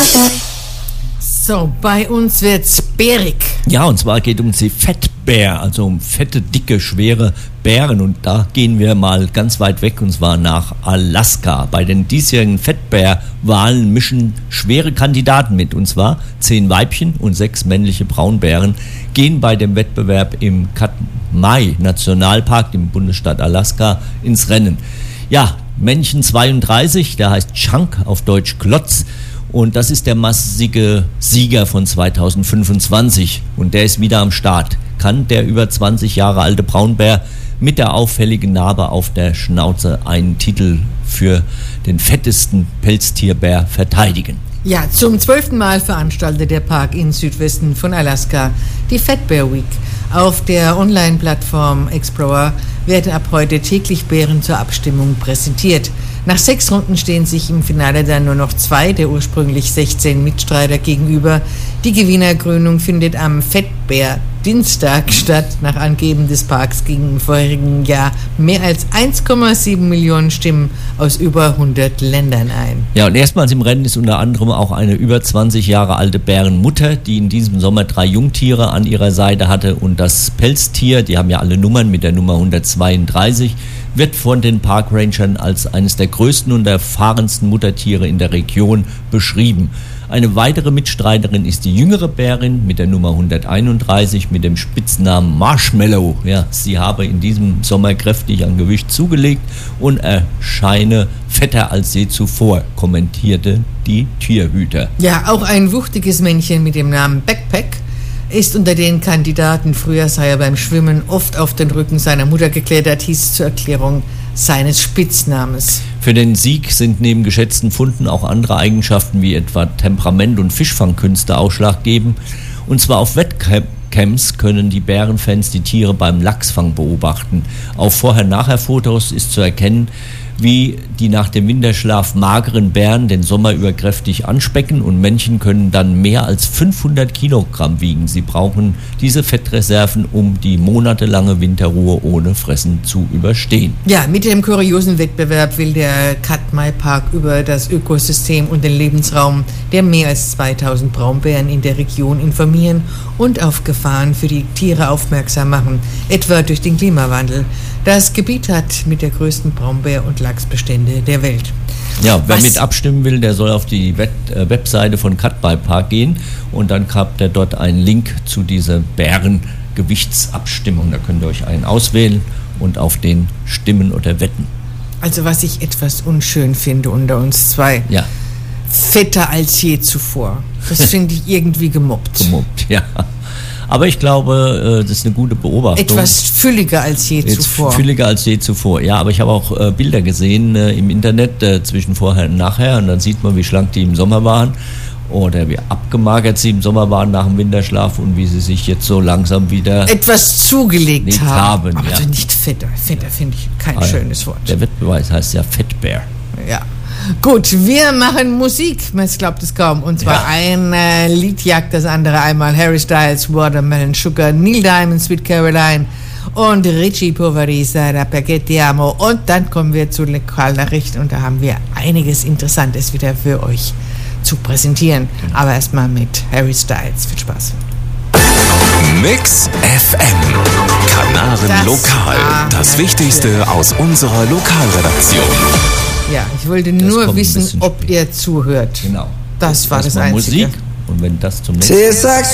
So, bei uns wird's bärig. Ja, und zwar geht es um die Fettbär, also um fette, dicke, schwere Bären. Und da gehen wir mal ganz weit weg, und zwar nach Alaska. Bei den diesjährigen Fettbärwahlen mischen schwere Kandidaten mit. Und zwar 10 Weibchen und 6 männliche Braunbären gehen bei dem Wettbewerb im Katmai Nationalpark im Bundesstaat Alaska ins Rennen. Ja, Männchen 32, der heißt Chunk, auf Deutsch Klotz. Und das ist der massige Sieger von 2025. Und der ist wieder am Start. Kann der über 20 Jahre alte Braunbär mit der auffälligen Narbe auf der Schnauze einen Titel für den fettesten Pelztierbär verteidigen? Ja, zum 12. Mal veranstaltet der Park im Südwesten von Alaska die Fatbear Week. Auf der Online-Plattform Explorer werden ab heute täglich Bären zur Abstimmung präsentiert. Nach 6 Runden stehen sich im Finale dann nur noch 2 der ursprünglich 16 Mitstreiter gegenüber. Die Gewinnerkrönung findet am Fettbär-Dienstag statt. Nach Angeben des Parks gingen im vorherigen Jahr mehr als 1,7 Millionen Stimmen aus über 100 Ländern ein. Ja, und erstmals im Rennen ist unter anderem auch eine über 20 Jahre alte Bärenmutter, die in diesem Sommer 3 Jungtiere an ihrer Seite hatte. Und das Pelztier, die haben ja alle Nummern, mit der Nummer 132, wird von den Parkrangern als eines der größten und erfahrensten Muttertiere in der Region beschrieben. Eine weitere Mitstreiterin ist die jüngere Bärin mit der Nummer 131 mit dem Spitznamen Marshmallow. Ja, sie habe in diesem Sommer kräftig an Gewicht zugelegt und erscheine fetter als je zuvor, kommentierte die Tierhüter. Ja, auch ein wuchtiges Männchen mit dem Namen Backpack ist unter den Kandidaten. Früher sei er beim Schwimmen oft auf den Rücken seiner Mutter geklettert, hieß zur Erklärung seines Spitznamens. Für den Sieg sind neben geschätzten Funden auch andere Eigenschaften wie etwa Temperament und Fischfangkünste ausschlaggebend. Und zwar auf Wettcamps können die Bärenfans die Tiere beim Lachsfang beobachten. Auf Vorher-Nachher-Fotos ist zu erkennen, wie die nach dem Winterschlaf mageren Bären den Sommer über kräftig anspecken, und Männchen können dann mehr als 500 Kilogramm wiegen. Sie brauchen diese Fettreserven, um die monatelange Winterruhe ohne Fressen zu überstehen. Ja, mit dem kuriosen Wettbewerb will der Katmai Park über das Ökosystem und den Lebensraum der mehr als 2000 Braunbären in der Region informieren und auf Gefahren für die Tiere aufmerksam machen, etwa durch den Klimawandel. Das Gebiet hat mit der größten Braunbär- und Lachsbestände der Welt. Ja, wer mit abstimmen will, der soll auf die Webseite von Katmai Park gehen, und dann habt ihr dort einen Link zu dieser Bärengewichtsabstimmung. Da könnt ihr euch einen auswählen und auf den stimmen oder wetten. Also was ich etwas unschön finde unter uns zwei. Ja. Fetter als je zuvor. Das finde ich irgendwie gemobbt. Gemobbt, ja. Aber ich glaube, das ist eine gute Beobachtung. Etwas fülliger als je zuvor. Fülliger als je zuvor, ja. Aber ich habe auch Bilder gesehen im Internet zwischen vorher und nachher. Und dann sieht man, wie schlank die im Sommer waren. Oder wie abgemagert sie im Sommer waren nach dem Winterschlaf und wie sie sich jetzt so langsam wieder etwas zugelegt haben. Aber ja. nicht fetter. Fetter finde ich kein schönes Wort. Der Wettbeweis heißt ja Fettbär. Ja. Gut, wir machen Musik, man glaubt es kaum, und zwar ein Lied jagt das andere einmal. Harry Styles, Watermelon Sugar, Neil Diamond, Sweet Caroline und Richie Poverisa, da Perché Amo. Und dann kommen wir zu Lokalnachrichten, und da haben wir einiges Interessantes wieder für euch zu präsentieren. Aber erstmal mit Harry Styles. Viel Spaß. Mix FM, Kanaren Lokal, das Wichtigste aus unserer Lokalredaktion. Ja, ich wollte nur wissen, ob ihr zuhört. Genau. Das war das Einzige. Musik, und wenn das zum nächsten Tastes like